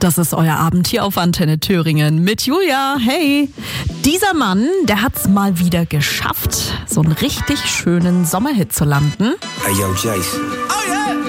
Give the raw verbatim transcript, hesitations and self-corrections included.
Das ist euer Abend hier auf Antenne Thüringen mit Julia. Hey, dieser Mann, der hat's mal wieder geschafft, so einen richtig schönen Sommerhit zu landen. Hey, yo, Jace. Oh, yeah.